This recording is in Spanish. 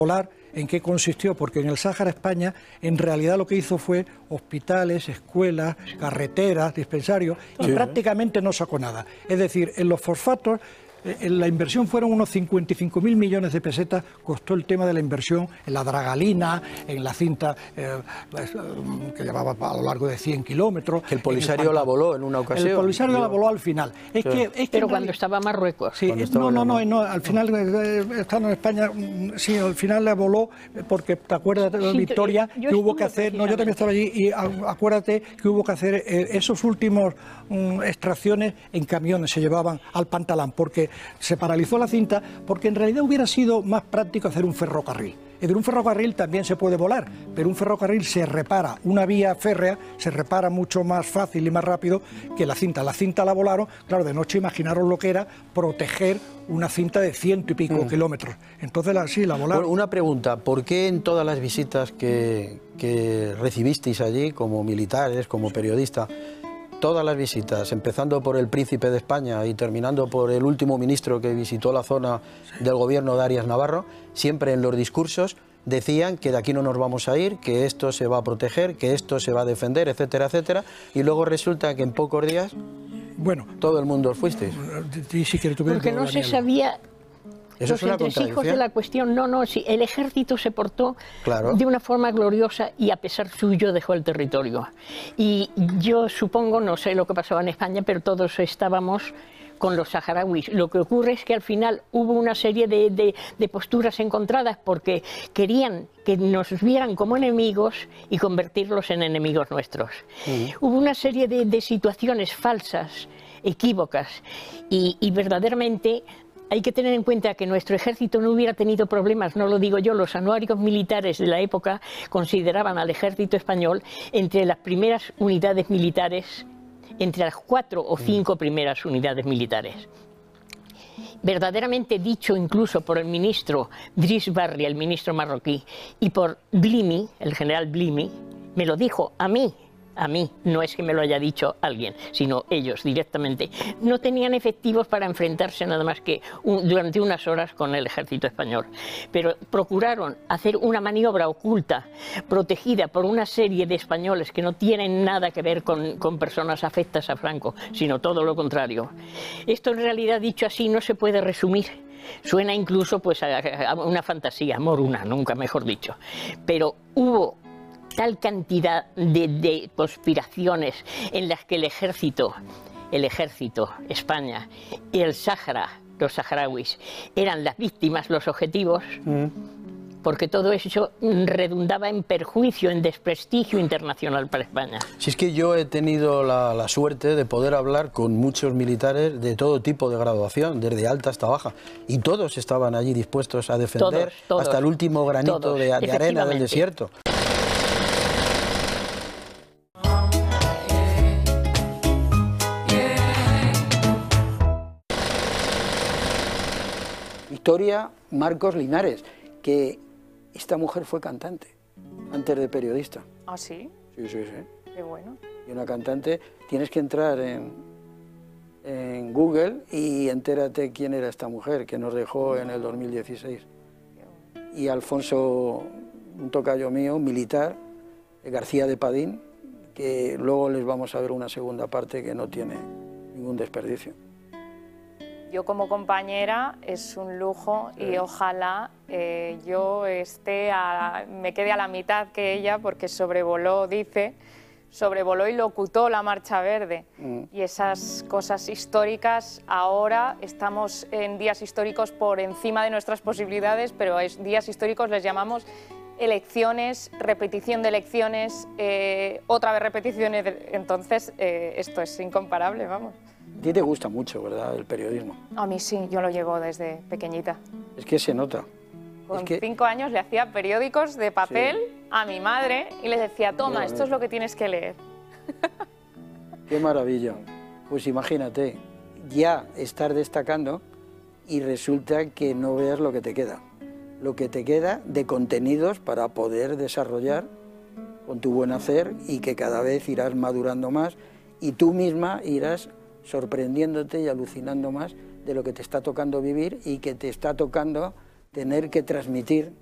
volar, ¿en qué consistió? Porque en el Sáhara España en realidad lo que hizo fue hospitales, escuelas, carreteras, dispensarios, y prácticamente no sacó nada. Es decir, en los fosfatos la inversión fueron unos 55.000 millones de pesetas, costó el tema de la inversión en la dragalina, en la cinta que llevaba a lo largo de 100 kilómetros. Que el Polisario la voló en una ocasión. El Polisario la voló al final. Pero cuando estaba Marruecos. Sí, no, al final, estando en España, sí, al final la voló, porque te acuerdas, Victoria, que hubo que hacer, yo también estaba allí, y acuérdate que hubo que hacer esos últimos extracciones en camiones, se llevaban al Pantalán, porque se paralizó la cinta, porque en realidad hubiera sido más práctico hacer un ferrocarril. Es decir, un ferrocarril también se puede volar, pero un ferrocarril se repara, una vía férrea se repara mucho más fácil y más rápido que la cinta. La cinta la volaron, claro, de noche imaginaros lo que era proteger una cinta de 100 y pico kilómetros. Entonces sí, la volaron. Bueno, una pregunta, ¿por qué en todas las visitas que recibisteis allí, como militares, como periodista, todas las visitas, empezando por el príncipe de España y terminando por el último ministro que visitó la zona del gobierno de Arias Navarro, siempre en los discursos decían que de aquí no nos vamos a ir, que esto se va a proteger, que esto se va a defender, etcétera, etcétera, y luego resulta que en pocos días, todo el mundo os fuisteis? Porque no se sabía... Eso los entresijos de la cuestión, sí, el ejército se portó de una forma gloriosa y a pesar suyo dejó el territorio. Y yo supongo, no sé lo que pasaba en España, pero todos estábamos con los saharauis. Lo que ocurre es que al final hubo una serie de posturas encontradas porque querían que nos vieran como enemigos y convertirlos en enemigos nuestros. Hubo una serie de situaciones falsas, equívocas y verdaderamente... Hay que tener en cuenta que nuestro ejército no hubiera tenido problemas, no lo digo yo, los anuarios militares de la época consideraban al ejército español entre las primeras unidades militares, entre las 4 o 5 primeras unidades militares. Verdaderamente dicho incluso por el ministro Driss Barry, el ministro marroquí, y por Blimi, el general Blimi, me lo dijo a mí, no es que me lo haya dicho alguien, sino ellos directamente, no tenían efectivos para enfrentarse nada más que durante unas horas con el ejército español, pero procuraron hacer una maniobra oculta, protegida por una serie de españoles que no tienen nada que ver con personas afectas a Franco, sino todo lo contrario. Esto en realidad, dicho así, no se puede resumir. Suena incluso pues a una fantasía, moruna, nunca mejor dicho, pero hubo tal cantidad de conspiraciones en las que el ejército, España y el Sáhara, los saharauis, eran las víctimas, los objetivos, porque todo eso redundaba en perjuicio, en desprestigio internacional para España. Si es que yo he tenido la suerte de poder hablar con muchos militares de todo tipo de graduación, desde alta hasta baja, y todos estaban allí dispuestos a defender todos, hasta el último granito de arena del desierto. Victoria Marcos Linares, que esta mujer fue cantante antes de periodista. ¿Ah, sí? Sí. Qué bueno. Y una cantante, tienes que entrar en Google y entérate quién era esta mujer que nos dejó en el 2016. Y Alfonso, un tocayo mío, militar, García de Padín, que luego les vamos a ver una segunda parte que no tiene ningún desperdicio. Yo como compañera es un lujo y ojalá yo me quede a la mitad que ella, porque sobrevoló y locutó la Marcha Verde. Y esas cosas históricas, ahora estamos en días históricos por encima de nuestras posibilidades, pero a días históricos les llamamos elecciones, repetición de elecciones, otra vez repeticiones, entonces esto es incomparable, vamos. A ti te gusta mucho, ¿verdad?, el periodismo. A mí sí, yo lo llevo desde pequeñita. Es que se nota. Con 5 años le hacía periódicos de papel a mi madre y les decía, toma, esto es lo que tienes que leer. Qué maravilla. Pues imagínate, ya estar destacando y resulta que no veas lo que te queda. Lo que te queda de contenidos para poder desarrollar con tu buen hacer y que cada vez irás madurando más y tú misma irás sorprendiéndote y alucinando más de lo que te está tocando vivir y que te está tocando tener que transmitir